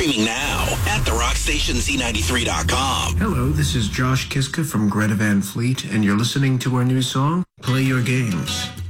Streaming now at therockstationz93.com. Hello, this is Josh Kiska from Greta Van Fleet, and you're listening to our new song, Play Your Games.